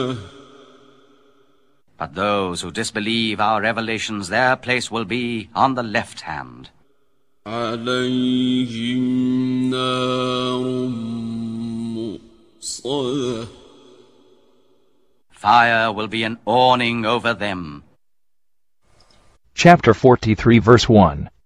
But those who disbelieve our revelations, their place will be on the left hand. عليهم نار مؤصدة. Fire will be an awning over them. Chapter 43, verse 1.